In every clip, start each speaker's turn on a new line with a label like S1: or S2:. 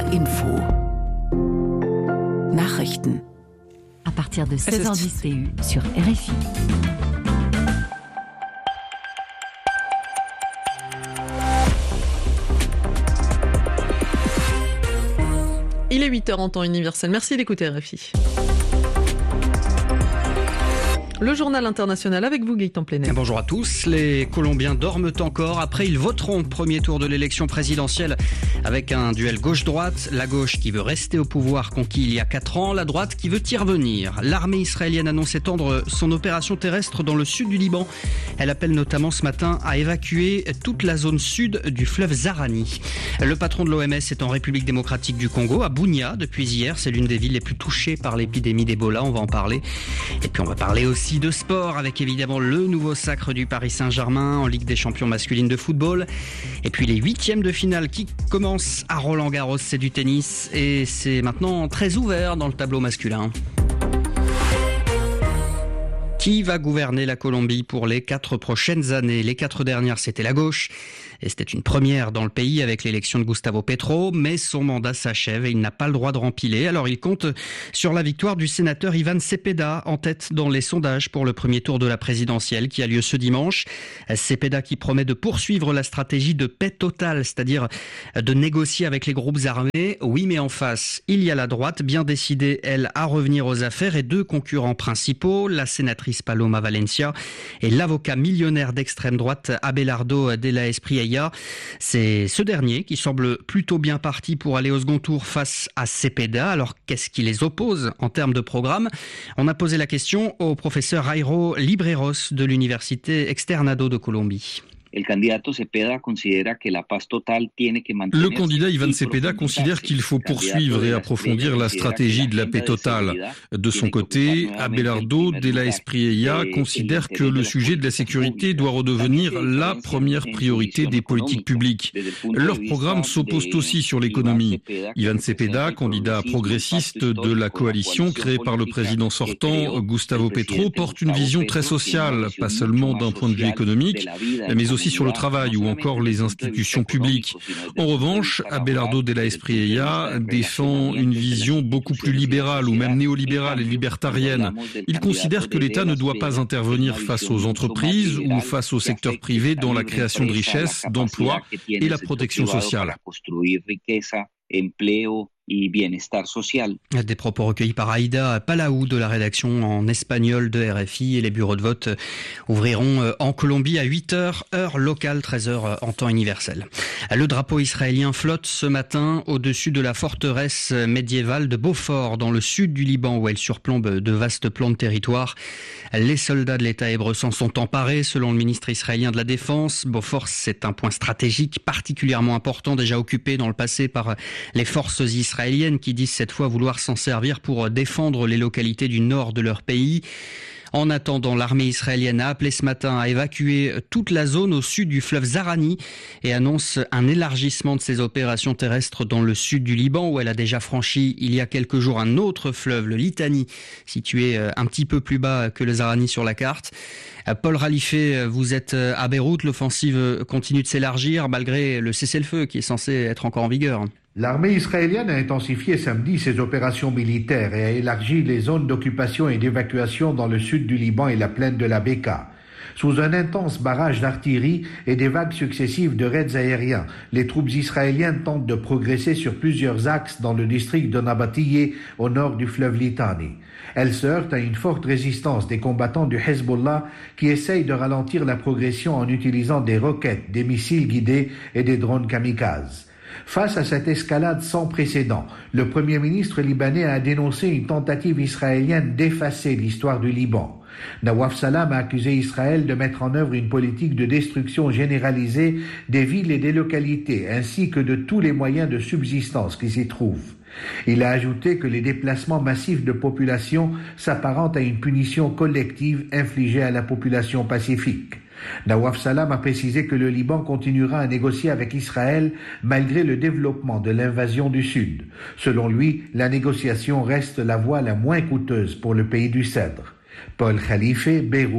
S1: HR Info. Nachrichten.
S2: À partir de 16h10 TU sur RFI.
S3: Il est 8h en temps universel. Merci d'écouter RFI. Le journal international avec vous, Gaëtan Plenel.
S4: Bonjour à tous. Les Colombiens dorment encore. Après, ils voteront premier tour de l'élection présidentielle avec un duel gauche-droite. La gauche qui veut rester au pouvoir conquis il y a 4 ans. La droite qui veut y revenir. L'armée israélienne annonce étendre son opération terrestre dans le sud du Liban. Elle appelle notamment ce matin à évacuer toute la zone sud du fleuve Zahrani. Le patron de l'OMS est en République démocratique du Congo, à Bunia, depuis hier. C'est l'une des villes les plus touchées par l'épidémie d'Ebola. On va en parler. Et puis on va parler aussi de sport avec évidemment le nouveau sacre du Paris Saint-Germain en Ligue des champions masculine de football. Et puis les 8e de finale qui commencent à Roland-Garros, c'est du tennis et c'est maintenant très ouvert dans le tableau masculin. Qui va gouverner la Colombie pour les 4 prochaines années? Les 4 dernières, c'était la gauche. Et c'était une première dans le pays avec l'élection de Gustavo Petro, mais son mandat s'achève et il n'a pas le droit de rempiler. Alors il compte sur la victoire du sénateur Iván Cepeda en tête dans les sondages pour le premier tour de la présidentielle qui a lieu ce dimanche. Cepeda qui promet de poursuivre la stratégie de paix totale, c'est-à-dire de négocier avec les groupes armés. Oui, mais en face, il y a la droite bien décidée, elle, à revenir aux affaires et 2 concurrents principaux, la sénatrice Paloma Valencia et l'avocat millionnaire d'extrême droite Abelardo de la Espriella. C'est ce dernier qui semble plutôt bien parti pour aller au second tour face à Cepeda. Alors qu'est-ce qui les oppose en termes de programme? On a posé la question au professeur Jairo Libreros de l'université Externado de Colombie.
S5: Le candidat Iván Cepeda considère qu'il faut poursuivre et approfondir la stratégie de la paix totale. De son côté, Abelardo de la Espriella considère que le sujet de la sécurité doit redevenir la première priorité des politiques publiques. Leurs programmes s'opposent aussi sur l'économie. Iván Cepeda, candidat progressiste de la coalition créée par le président sortant Gustavo Petro, porte une vision très sociale, pas seulement d'un point de vue économique, mais aussi sur le travail ou encore les institutions publiques. En revanche, Abelardo de la Espriella défend une vision beaucoup plus libérale ou même néolibérale et libertarienne. Il considère que l'État ne doit pas intervenir face aux entreprises ou face au secteur privé dans la création de richesses, d'emplois et la protection sociale.
S4: Des propos recueillis par Aïda Palau de la rédaction en espagnol de RFI et les bureaux de vote ouvriront en Colombie à 8h, heure locale, 13h en temps universel. Le drapeau israélien flotte ce matin au-dessus de la forteresse médiévale de Beaufort dans le sud du Liban où elle surplombe de vastes plans de territoire. Les soldats de l'État hébreu s'en sont emparés selon le ministre israélien de la Défense. Beaufort, c'est un point stratégique particulièrement important déjà occupé dans le passé par les forces israéliennes qui disent cette fois vouloir s'en servir pour défendre les localités du nord de leur pays. En attendant, l'armée israélienne a appelé ce matin à évacuer toute la zone au sud du fleuve Zahrani et annonce un élargissement de ses opérations terrestres dans le sud du Liban où elle a déjà franchi il y a quelques jours un autre fleuve, le Litani, situé un petit peu plus bas que le Zahrani sur la carte. Paul Ralifé, vous êtes à Beyrouth, l'offensive continue de s'élargir malgré le cessez-le-feu qui est censé être encore en vigueur.
S6: L'armée israélienne a intensifié samedi ses opérations militaires et a élargi les zones d'occupation et d'évacuation dans le sud du Liban et la plaine de la Bekaa. Sous un intense barrage d'artillerie et des vagues successives de raids aériens, les troupes israéliennes tentent de progresser sur plusieurs axes dans le district de Nabatiyeh au nord du fleuve Litani. Elles se heurtent à une forte résistance des combattants du Hezbollah qui essayent de ralentir la progression en utilisant des roquettes, des missiles guidés et des drones kamikazes. Face à cette escalade sans précédent, le Premier ministre libanais a dénoncé une tentative israélienne d'effacer l'histoire du Liban. Nawaf Salam a accusé Israël de mettre en œuvre une politique de destruction généralisée des villes et des localités, ainsi que de tous les moyens de subsistance qui s'y trouvent. Il a ajouté que les déplacements massifs de population s'apparentent à une punition collective infligée à la population pacifique. Nawaf Salam a précisé que le Liban continuera à négocier avec Israël malgré le développement de l'invasion du Sud. Selon lui, la négociation reste la voie la moins coûteuse pour le pays du Cèdre. Paul Khalife, Beyrouth,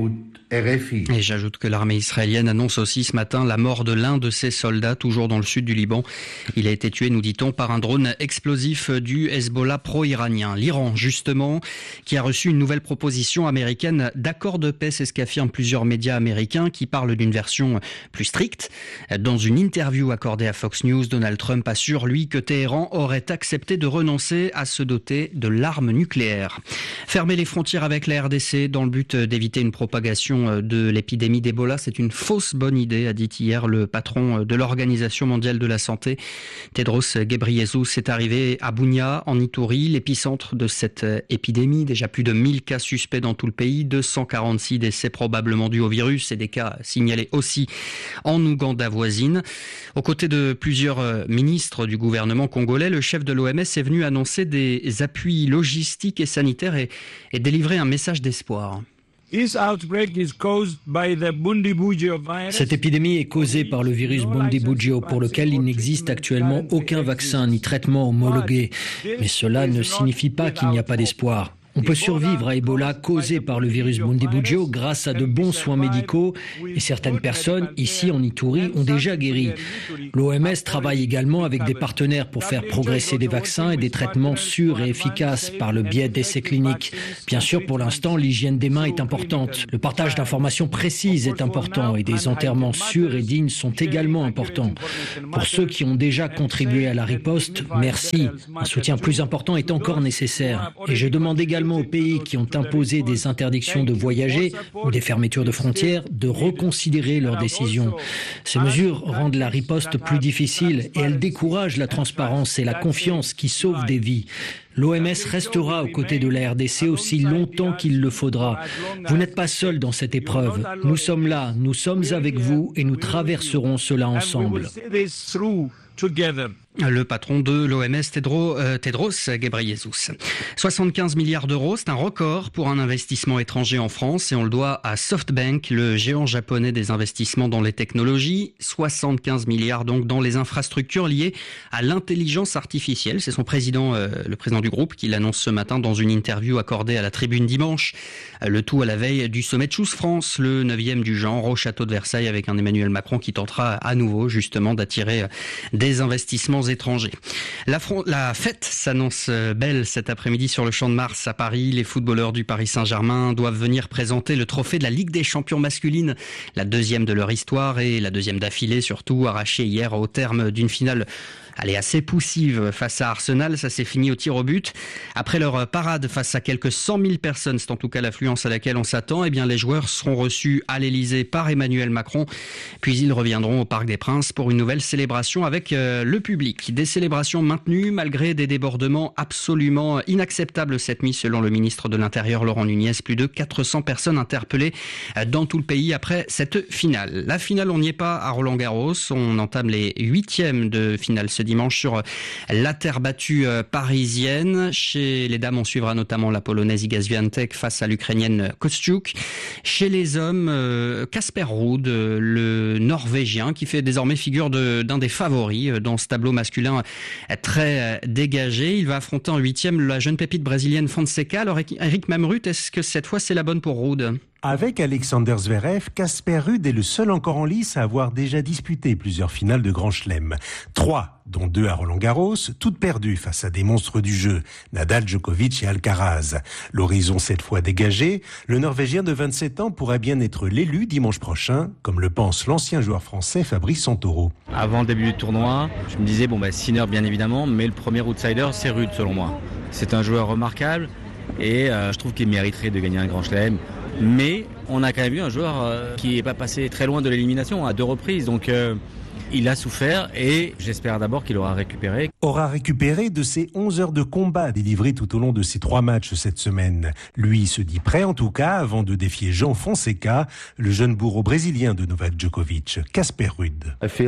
S6: RFI.
S4: Et j'ajoute que l'armée israélienne annonce aussi ce matin la mort de l'un de ses soldats, toujours dans le sud du Liban. Il a été tué, nous dit-on, par un drone explosif du Hezbollah pro-iranien. L'Iran, justement, qui a reçu une nouvelle proposition américaine d'accord de paix, c'est ce qu'affirment plusieurs médias américains qui parlent d'une version plus stricte. Dans une interview accordée à Fox News, Donald Trump assure, lui, que Téhéran aurait accepté de renoncer à se doter de l'arme nucléaire. Fermer les frontières avec la RDC dans le but d'éviter une propagation de l'épidémie d'Ebola, c'est une fausse bonne idée, a dit hier le patron de l'Organisation mondiale de la santé. Tedros Ghebreyesus est arrivé à Bunia, en Ituri, l'épicentre de cette épidémie. Déjà plus de 1000 cas suspects dans tout le pays, 246 décès probablement dus au virus et des cas signalés aussi en Ouganda voisine. Aux côtés de plusieurs ministres du gouvernement congolais, le chef de l'OMS est venu annoncer des appuis logistiques et sanitaires et délivrer un message d'espoir.
S1: Cette épidémie est causée par le virus Bundibugyo, pour lequel il n'existe actuellement aucun vaccin ni traitement homologué. Mais cela ne signifie pas qu'il n'y a pas d'espoir. On peut survivre à Ebola causé par le virus Bundibugyo grâce à de bons soins médicaux et certaines personnes ici en Ituri ont déjà guéri. L'OMS travaille également avec des partenaires pour faire progresser des vaccins et des traitements sûrs et efficaces par le biais d'essais cliniques. Bien sûr, pour l'instant, l'hygiène des mains est importante. Le partage d'informations précises est important et des enterrements sûrs et dignes sont également importants. Pour ceux qui ont déjà contribué à la riposte, merci. Un soutien plus important est encore nécessaire. Et je demande également aux pays qui ont imposé des interdictions de voyager ou des fermetures de frontières de reconsidérer leurs décisions. Ces mesures rendent la riposte plus difficile et elles découragent la transparence et la confiance qui sauvent des vies. L'OMS restera aux côtés de la RDC aussi longtemps qu'il le faudra. Vous n'êtes pas seul dans cette épreuve. Nous sommes là, nous sommes avec vous et nous traverserons cela ensemble.
S4: Le patron de l'OMS, Tedros Ghebreyesus. 75 milliards d'euros, c'est un record pour un investissement étranger en France et on le doit à SoftBank, le géant japonais des investissements dans les technologies. 75 milliards donc dans les infrastructures liées à l'intelligence artificielle. C'est son président, le président du groupe, qui l'annonce ce matin dans une interview accordée à la Tribune dimanche. Le tout à la veille du sommet de Choose France, le 9e du genre, au château de Versailles, avec un Emmanuel Macron qui tentera à nouveau justement d'attirer des investissements étrangers. La fête s'annonce belle cet après-midi sur le Champ de Mars à Paris. Les footballeurs du Paris Saint-Germain doivent venir présenter le trophée de la Ligue des Champions masculine, la deuxième de leur histoire et la deuxième d'affilée surtout, arrachée hier au terme d'une finale assez poussive face à Arsenal. Ça s'est fini au tir au but. Après leur parade face à quelques 100 000 personnes, c'est en tout cas l'affluence à laquelle on s'attend, eh bien les joueurs seront reçus à l'Elysée par Emmanuel Macron. Puis ils reviendront au Parc des Princes pour une nouvelle célébration avec le public. Des célébrations maintenues malgré des débordements absolument inacceptables cette nuit selon le ministre de l'Intérieur Laurent Nunez. Plus de 400 personnes interpellées dans tout le pays après cette finale. La finale, on n'y est pas à Roland-Garros. On entame les 8e de finale ce dimanche sur la terre battue parisienne. Chez les dames, on suivra notamment la polonaise Iga Świątek face à l'ukrainienne Kostyuk. Chez les hommes, Casper Ruud, le norvégien, qui fait désormais figure d'un des favoris dans ce tableau masculin très dégagé. Il va affronter en 8e la jeune pépite brésilienne Fonseca. Alors Eric Mamrut, est-ce que cette fois c'est la bonne pour Ruud ?
S7: Avec Alexander Zverev, Casper Ruud est le seul encore en lice à avoir déjà disputé plusieurs finales de Grand Chelem. 3, dont 2 à Roland-Garros, toutes perdues face à des monstres du jeu, Nadal, Djokovic et Alcaraz. L'horizon cette fois dégagé, le Norvégien de 27 ans pourrait bien être l'élu dimanche prochain, comme le pense l'ancien joueur français Fabrice Santoro.
S8: Avant le début du tournoi, je me disais, Sinner bien évidemment, mais le premier outsider c'est Ruud selon moi. C'est un joueur remarquable et je trouve qu'il mériterait de gagner un Grand Chelem. Mais on a quand même vu un joueur qui n'est pas passé très loin de l'élimination à 2 reprises. Donc il a souffert et j'espère d'abord qu'il aura récupéré.
S7: Aura récupéré de ses 11 heures de combat délivrées tout au long de ses 3 matchs cette semaine. Lui se dit prêt en tout cas avant de défier Jean Fonseca, le jeune bourreau brésilien de Novak Djokovic, Casper Ruud.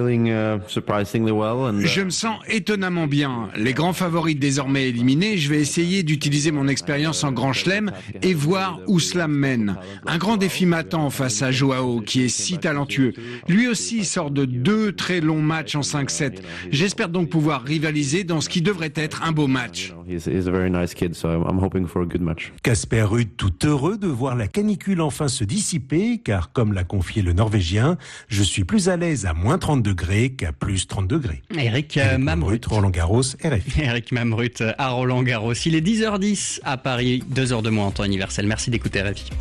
S9: Je me sens étonnamment bien. Les grands favoris désormais éliminés, je vais essayer d'utiliser mon expérience en Grand Chelem et voir où cela me mène. Un grand défi m'attend face à Joao qui est si talentueux. Lui aussi sort de 2 très très long match en 5-7. J'espère donc pouvoir rivaliser dans ce qui devrait être un beau match.
S7: Casper Ruud tout heureux de voir la canicule enfin se dissiper, car comme l'a confié le Norvégien, je suis plus à l'aise à moins 30 degrés qu'à plus 30 degrés.
S4: Eric Mamrut,
S7: Roland Garros, RFI.
S4: Eric Mamrut à Roland Garros. Il est 10h10 à Paris, 2 heures de moins en temps universel. Merci d'écouter RFI.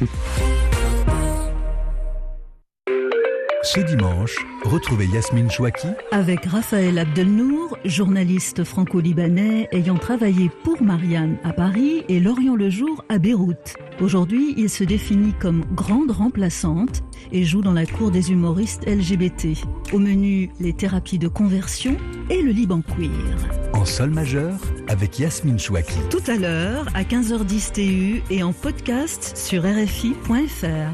S10: Ce dimanche, retrouvez Yasmine Chouaki
S11: avec Raphaël Abdelnour, journaliste franco-libanais ayant travaillé pour Marianne à Paris et Lorient Le Jour à Beyrouth. Aujourd'hui, il se définit comme grande remplaçante et joue dans la cour des humoristes LGBT. Au menu, les thérapies de conversion et le Liban queer.
S10: En sol majeur avec Yasmine Chouaki.
S11: Tout à l'heure, à 15h10 TU et en podcast sur RFI.fr.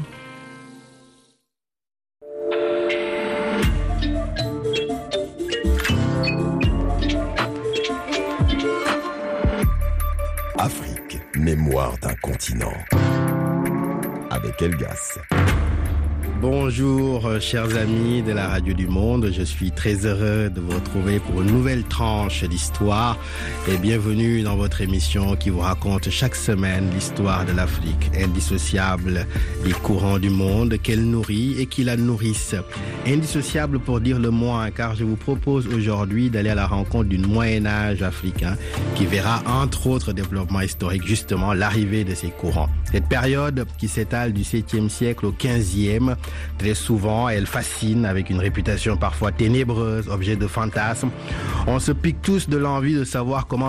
S12: Afrique, mémoire d'un continent. Avec Elgas.
S13: Bonjour chers amis de la Radio du Monde, je suis très heureux de vous retrouver pour une nouvelle tranche d'histoire et bienvenue dans votre émission qui vous raconte chaque semaine l'histoire de l'Afrique, indissociable des courants du monde qu'elle nourrit et qui la nourrissent. Indissociable pour dire le moins, car je vous propose aujourd'hui d'aller à la rencontre du Moyen-Âge africain qui verra entre autres développements historiques justement l'arrivée de ces courants. Cette période qui s'étale du 7e siècle au 15e, très souvent, elle fascine avec une réputation parfois ténébreuse, objet de fantasmes. On se pique tous de l'envie de savoir comment